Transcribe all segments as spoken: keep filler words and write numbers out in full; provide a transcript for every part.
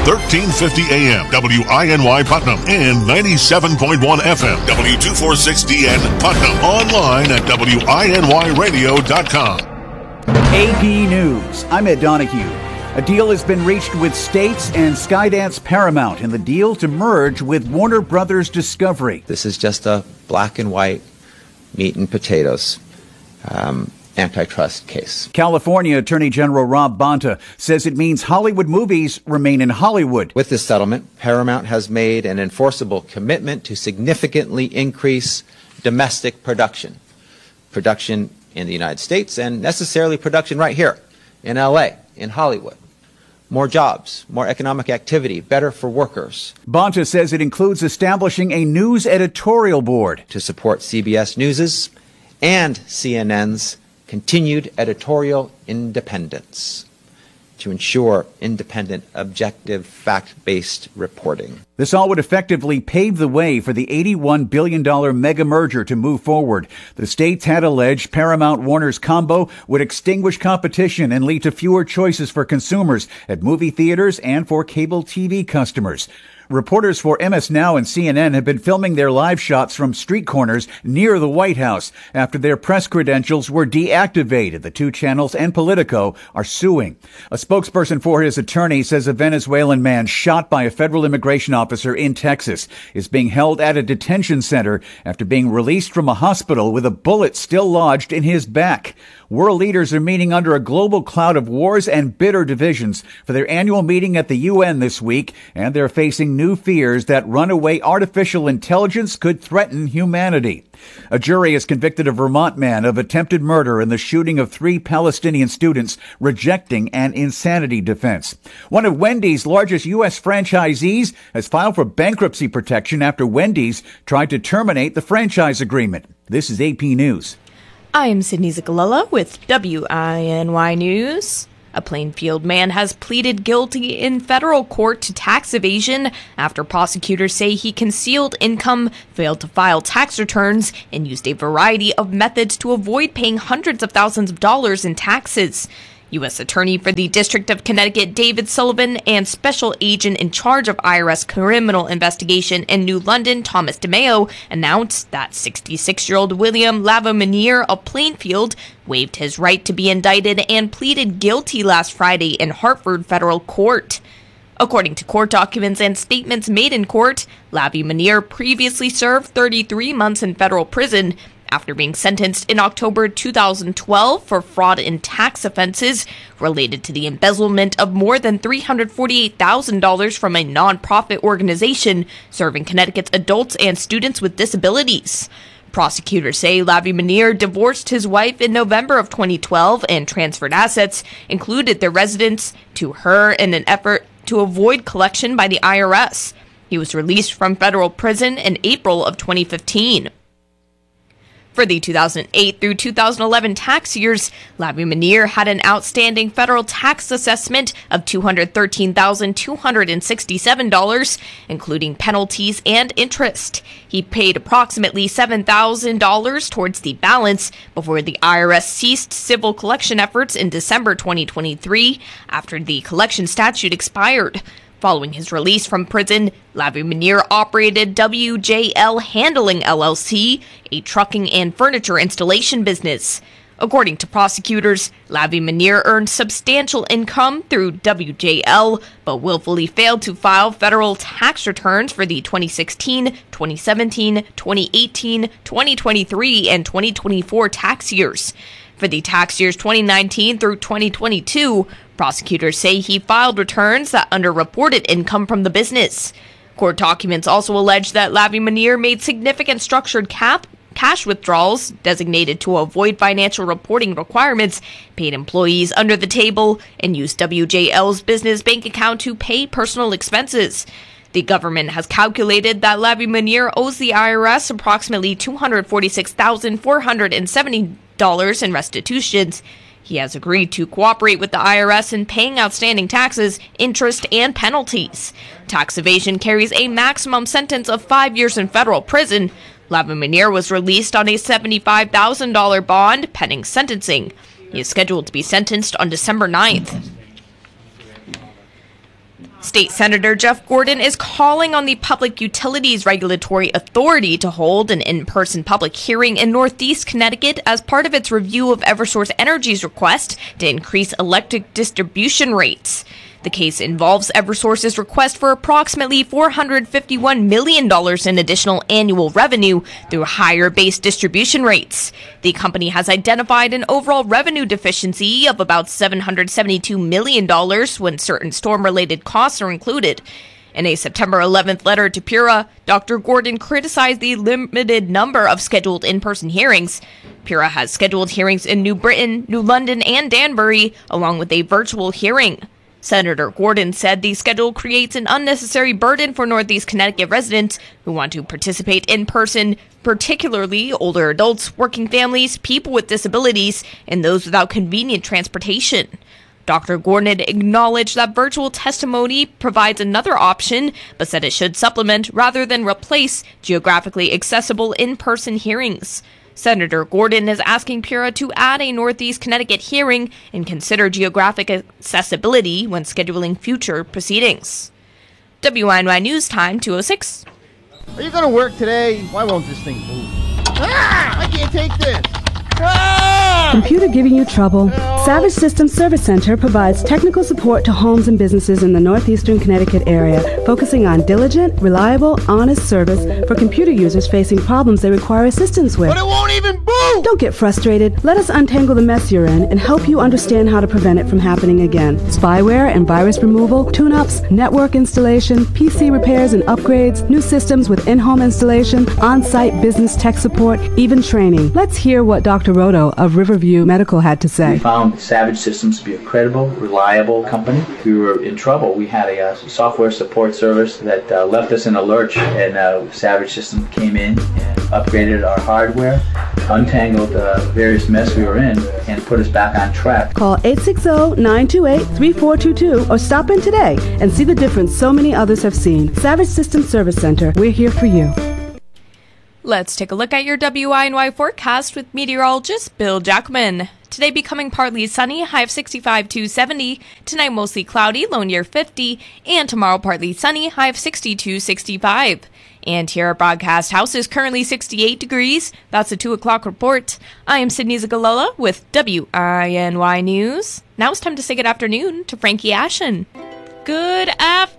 thirteen fifty A M, W I N Y Putnam, and ninety-seven point one F M, W two forty-six D N Putnam. Online at W I N Y radio dot com. A P News. I'm Ed Donahue. A deal has been reached with States and Skydance Paramount in the deal to merge with Warner Brothers Discovery. This is just a black and white meat and potatoes um, antitrust case. California Attorney General Rob Bonta says it means Hollywood movies remain in Hollywood. With this settlement, Paramount has made an enforceable commitment to significantly increase domestic production. Production in the United States and necessarily production right here in L A, in Hollywood. More jobs, more economic activity, better for workers. Bonta says it includes establishing a news editorial board to support C B S News's and C N N's continued editorial independence, to ensure independent, objective, fact-based reporting. This all would effectively pave the way for the eighty-one billion dollars mega merger to move forward. The states had alleged Paramount-Warner's combo would extinguish competition and lead to fewer choices for consumers at movie theaters and for cable T V customers. Reporters for M S Now and C N N have been filming their live shots from street corners near the White House after their press credentials were deactivated. The two channels and Politico are suing. A spokesperson for his attorney says a Venezuelan man shot by a federal immigration officer in Texas is being held at a detention center after being released from a hospital with a bullet still lodged in his back. World leaders are meeting under a global cloud of wars and bitter divisions for their annual meeting at the U N this week, and they're facing new fears that runaway artificial intelligence could threaten humanity. A jury has convicted a Vermont man of attempted murder in the shooting of three Palestinian students, rejecting an insanity defense. One of Wendy's largest U S franchisees has filed for bankruptcy protection after Wendy's tried to terminate the franchise agreement. This is A P News. I am Sydney Zicalella with W I N Y News. A Plainfield man has pleaded guilty in federal court to tax evasion after prosecutors say he concealed income, failed to file tax returns, and used a variety of methods to avoid paying hundreds of thousands of dollars in taxes. U S Attorney for the District of Connecticut David Sullivan and Special Agent in charge of I R S Criminal Investigation in New London Thomas DeMeo announced that sixty-six-year-old William Lavamanier of Plainfield waived his right to be indicted and pleaded guilty last Friday in Hartford federal court. According to court documents and statements made in court, Lavamanier previously served thirty-three months in federal prison after being sentenced in October two thousand twelve for fraud in tax offenses related to the embezzlement of more than three hundred forty-eight thousand dollars from a nonprofit organization serving Connecticut's adults and students with disabilities. Prosecutors say Lavamanier divorced his wife in November of twenty twelve and transferred assets, included their residence, to her in an effort to avoid collection by the I R S. He was released from federal prison in April of twenty fifteen. For the two thousand eight through two thousand eleven tax years, Lavamanier had an outstanding federal tax assessment of two hundred thirteen thousand two hundred sixty-seven dollars, including penalties and interest. He paid approximately seven thousand dollars towards the balance before the I R S ceased civil collection efforts in December twenty twenty-three after the collection statute expired. Following his release from prison, Lavamanier operated W J L Handling L L C, a trucking and furniture installation business. According to prosecutors, Lavamanier earned substantial income through W J L, but willfully failed to file federal tax returns for the twenty sixteen, twenty seventeen, twenty eighteen, twenty twenty-three, and twenty twenty-four tax years. For the tax years twenty nineteen through twenty twenty-two, prosecutors say he filed returns that underreported income from the business. Court documents also allege that Lavamanier made significant structured cap cash withdrawals designated to avoid financial reporting requirements, paid employees under the table, and used W J L's business bank account to pay personal expenses. The government has calculated that Lavamanier owes the I R S approximately two hundred forty-six thousand four hundred seventy dollars in restitutions. He has agreed to cooperate with the I R S in paying outstanding taxes, interest, and penalties. Tax evasion carries a maximum sentence of five years in federal prison. Lavamanier was released on a seventy-five thousand dollars bond pending sentencing. He is scheduled to be sentenced on December ninth. State Senator Jeff Gordon is calling on the Public Utilities Regulatory Authority to hold an in-person public hearing in Northeast Connecticut as part of its review of Eversource Energy's request to increase electric distribution rates. The case involves Eversource's request for approximately four hundred fifty-one million dollars in additional annual revenue through higher base distribution rates. The company has identified an overall revenue deficiency of about seven hundred seventy-two million dollars when certain storm-related costs are included. In a September eleventh letter to PURA, Doctor Gordon criticized the limited number of scheduled in-person hearings. PURA has scheduled hearings in New Britain, New London, and Danbury, along with a virtual hearing. Senator Gordon said the schedule creates an unnecessary burden for Northeast Connecticut residents who want to participate in person, particularly older adults, working families, people with disabilities, and those without convenient transportation. Doctor Gordon acknowledged that virtual testimony provides another option, but said it should supplement rather than replace geographically accessible in-person hearings. Senator Gordon is asking PURA to add a Northeast Connecticut hearing and consider geographic accessibility when scheduling future proceedings. W I N Y News Time, two oh six. Are you going to work today? Why won't this thing move? Ah! I can't take this! Ah! Computer giving you trouble? Savage Systems Service Center provides technical support to homes and businesses in the northeastern Connecticut area, focusing on diligent, reliable, honest service for computer users facing problems they require assistance with. But it won't even boot! Don't get frustrated. Let us untangle the mess you're in and help you understand how to prevent it from happening again. Spyware and virus removal, tune-ups, network installation, P C repairs and upgrades, new systems with in-home installation, on-site business tech support, even training. Let's hear what Doctor Roto of Riverview Medical had to say. We found Savage Systems to be a credible, reliable company. We were in trouble. We had a uh, software support service that uh, left us in a lurch, and uh, Savage Systems came in and upgraded our hardware, untangled the uh, various mess we were in, and put us back on track. Call eight six zero, nine two eight, three four two two or stop in today and see the difference so many others have seen. Savage Systems Service Center, we're here for you. Let's take a look at your W I N Y forecast with meteorologist Bill Jackman. Today becoming partly sunny, high of sixty-five to seventy. Tonight mostly cloudy, low near fifty. And tomorrow partly sunny, high of sixty to sixty-five. And here at Broadcast House is currently sixty-eight degrees. That's a two o'clock report. I am Sydney Zagalola with W I N Y News. Now it's time to say good afternoon to Frankie Ashen. Good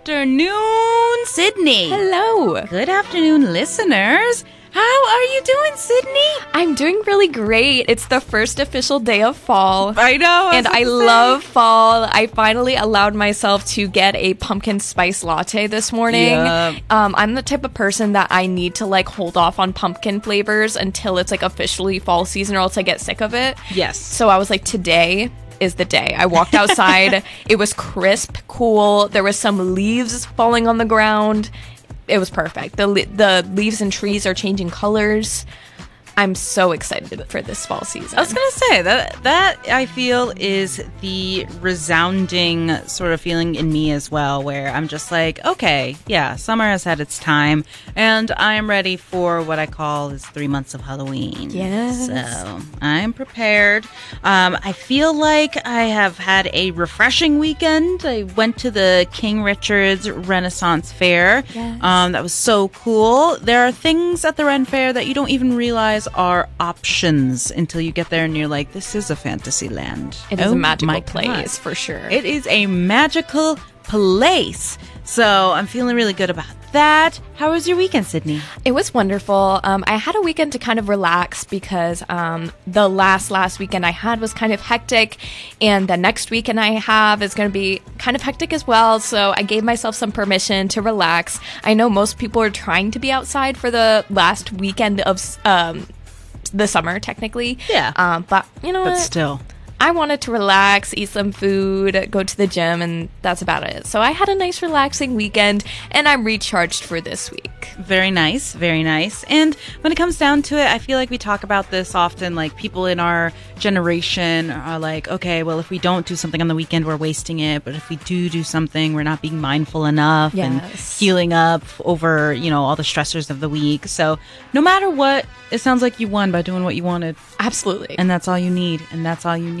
afternoon, Sydney. Hello. Good afternoon, listeners. How are you doing, Sydney? I'm doing really great. It's the first official day of fall. I know. I and I love fall. I finally allowed myself to get a pumpkin spice latte this morning. Yep. Um, I'm the type of person that I need to like hold off on pumpkin flavors until it's like officially fall season or else I get sick of it. Yes. So I was like, today is the day. I walked outside. It was crisp, cool. There was some leaves falling on the ground. It was perfect. The the leaves and trees are changing colors. I'm so excited for this fall season. I was going to say, that that I feel is the resounding sort of feeling in me as well, where I'm just like, okay, yeah, summer has had its time, and I'm ready for what I call is three months of Halloween. Yes. So I'm prepared. Um, I feel like I have had a refreshing weekend. I went to the King Richard's Renaissance Fair. Yes. Um, that was so cool. There are things at the Ren Fair that you don't even realize are options until you get there and you're like, this is a fantasy land. It is oh a magical my place God. for sure. It is a magical place. So I'm feeling really good about that. How was your weekend, Sydney? It was wonderful. Um, I had a weekend to kind of relax because um, the last, last weekend I had was kind of hectic. And the next weekend I have is going to be kind of hectic as well. So I gave myself some permission to relax. I know most people are trying to be outside for the last weekend of um, the summer, technically. Yeah. Um, but you know But what? still. I wanted to relax, eat some food, go to the gym, and that's about it. So I had a nice relaxing weekend, and I'm recharged for this week. Very nice, very nice. And when it comes down to it, I feel like we talk about this often, like people in our generation are like, okay, well, if we don't do something on the weekend, we're wasting it. But if we do do something, we're not being mindful enough Yes. and healing up over, you know, all the stressors of the week. So no matter what, it sounds like you won by doing what you wanted. Absolutely. And that's all you need. And that's all you need.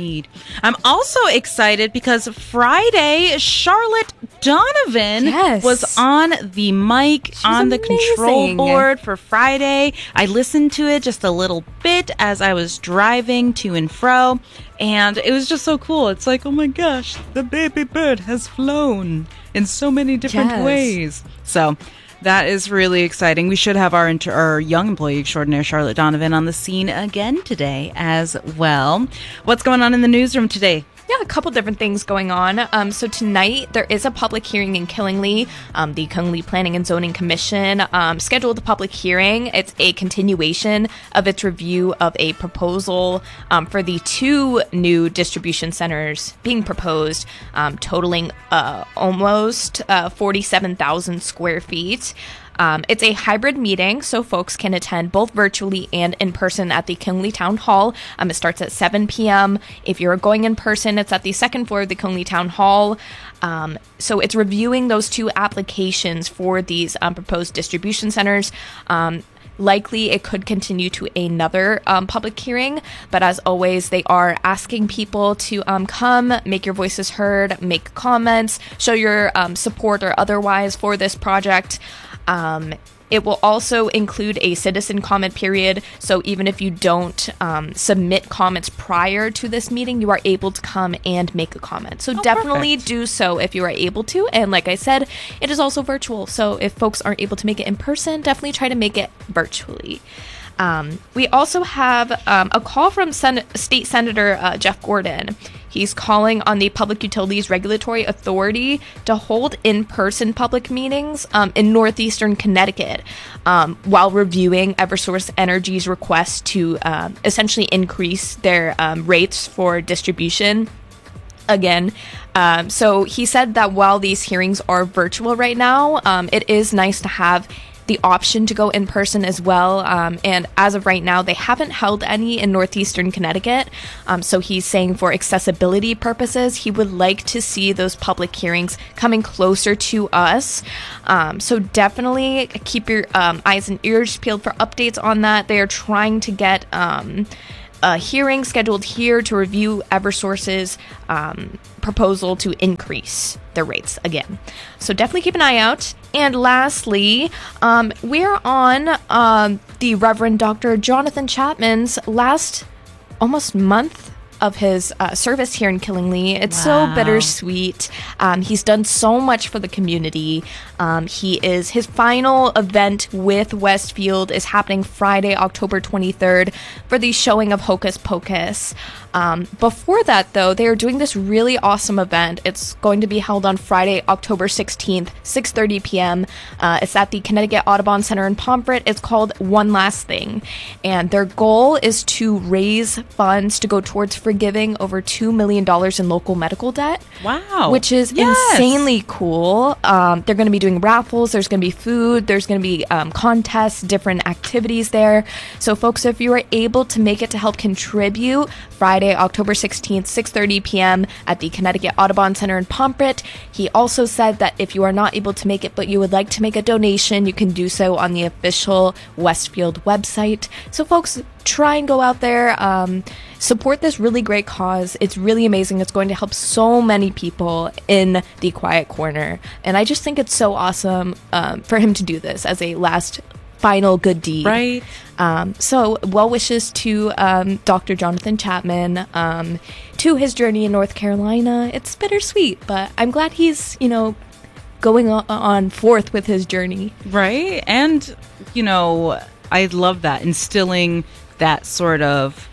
Indeed. I'm also excited because Friday, Charlotte Donovan yes. was on the mic, She's on the amazing. control board for Friday. I listened to it just a little bit as I was driving to and fro, and it was just so cool. It's like, oh my gosh, the baby bird has flown in so many different yes. ways. So that is really exciting. We should have our inter- our young employee extraordinaire, Charlotte Donovan, on the scene again today as well. What's going on in the newsroom today? Yeah, a couple different things going on. Um, so tonight there is a public hearing in Killingly. Um, the Killingly Planning and Zoning Commission um, scheduled a public hearing. It's a continuation of its review of a proposal um, for the two new distribution centers being proposed, um, totaling uh, almost uh, forty-seven thousand square feet. Um, it's a hybrid meeting, so folks can attend both virtually and in person at the Killingly Town Hall. Um, it starts at seven p.m. If you're going in person, it's at the second floor of the Killingly Town Hall. Um, so it's reviewing those two applications for these um, proposed distribution centers. Um, Likely, it could continue to another um, public hearing, but as always, they are asking people to um, come, make your voices heard, make comments, show your um, support or otherwise for this project. Um, it will also include a citizen comment period, so even if you don't um, submit comments prior to this meeting, you are able to come and make a comment. So oh, definitely perfect. do so if you are able to. And like I said, it is also virtual, so if folks aren't able to make it in person, definitely try to make it virtually. Um, we also have um, a call from Sen- State Senator uh, Jeff Gordon. He's calling on the Public Utilities Regulatory Authority to hold in-person public meetings um, in northeastern Connecticut um, while reviewing Eversource Energy's request to um, essentially increase their um, rates for distribution. Again, um, so he said that while these hearings are virtual right now, um, it is nice to have the option to go in person as well. Um, and as of right now, they haven't held any in northeastern Connecticut. Um, so he's saying for accessibility purposes, he would like to see those public hearings coming closer to us. Um, so definitely keep your um, eyes and ears peeled for updates on that. They are trying to get um, a hearing scheduled here to review Eversource's um, proposal to increase the rates again. So definitely keep an eye out. And lastly, um, we're on um, the Reverend Doctor Jonathan Chapman's last almost month of his uh, service here in Killingly. It's Wow. so bittersweet. Um, he's done so much for the community. Um, he is his final event with Westfield is happening Friday, October twenty-third for the showing of Hocus Pocus. Um, before that, though, they are doing this really awesome event. It's going to be held on Friday, October sixteenth, six thirty p.m. Uh, it's at the Connecticut Audubon Center in Pomfret. It's called One Last Thing. And their goal is to raise funds to go towards forgiving over two million dollars in local medical debt. Wow. Which is Yes. insanely cool. Um, they're going to be doing raffles. There's going to be food. There's going to be um, contests, different activities there. So, folks, if you are able to make it to help contribute, Friday, October sixteenth, six thirty p.m. at the Connecticut Audubon Center in Pomfret. He also said that if you are not able to make it, but you would like to make a donation, you can do so on the official Westfield website. So, folks, try and go out there, um, support this really great cause. It's really amazing. It's going to help so many people in the Quiet Corner. And I just think it's so awesome um, for him to do this as a last final good deed. Right. Um, so well wishes to um, Doctor Jonathan Chapman, um, to his journey in North Carolina. It's bittersweet, but I'm glad he's, you know, going on, on forth with his journey. Right. And, you know, I love that, instilling that sort of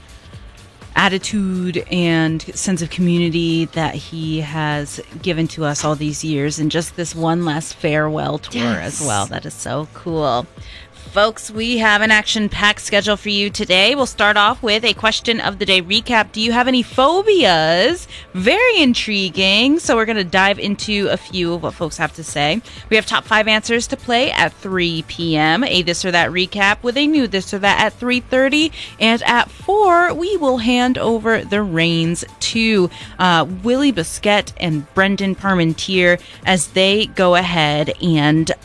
attitude and sense of community that he has given to us all these years, and just this one last farewell tour Yes. as well. That is so cool. Folks, we have an action-packed schedule for you today. We'll start off with a question of the day recap. Do you have any phobias? Very intriguing. So we're going to dive into a few of what folks have to say. We have top five answers to play at three p.m. A this or that recap with a new this or that at three thirty. And at four, we will hand over the reins to uh, Willie Biscuit and Brendan Parmentier as they go ahead and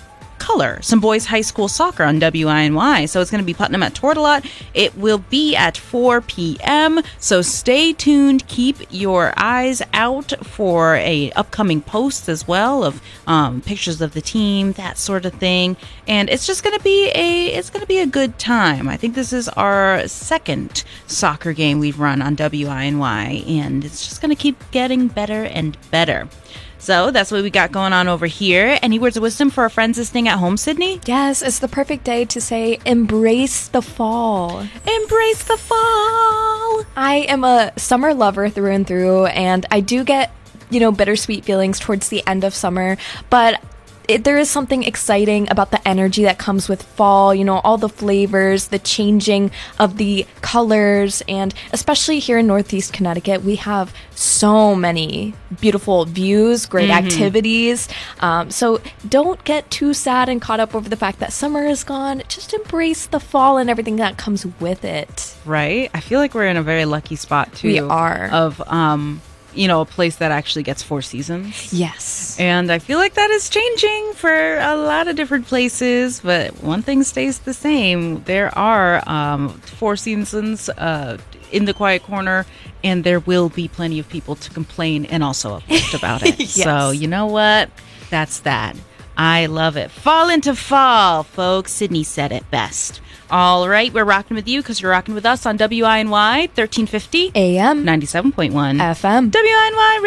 color, some boys high school soccer on W I N Y. So it's going to be Putnam at Tortolot. It will be at four p.m. So stay tuned. Keep your eyes out for a upcoming post as well of um, pictures of the team, that sort of thing. And it's just going to be a it's going to be a good time. I think this is our second soccer game we've run on W I N Y, and it's just going to keep getting better and better. So that's what we got going on over here. Any words of wisdom for our friends listening at home, Sydney? Yes, it's the perfect day to say embrace the fall. Embrace the fall. I am a summer lover through and through, and I do get, you know, bittersweet feelings towards the end of summer, but It, there is something exciting about the energy that comes with fall, you know, all the flavors, the changing of the colors, and especially here in Northeast Connecticut, we have so many beautiful views, great mm-hmm. activities. Um, so don't get too sad and caught up over the fact that summer is gone. Just embrace the fall and everything that comes with it. Right? I feel like we're in a very lucky spot, too. We are. Of, um... you know, a place that actually gets four seasons. Yes. And I feel like that is changing for a lot of different places, but one thing stays the same. There are um, four seasons uh, in the Quiet Corner, and there will be plenty of people to complain and also uplift about it. Yes. So, you know what? That's that. I love it. Fall into fall, folks. Sydney said it best. All right, we're rocking with you because you're rocking with us on W I N Y thirteen fifty A M ninety-seven point one F M W I N Y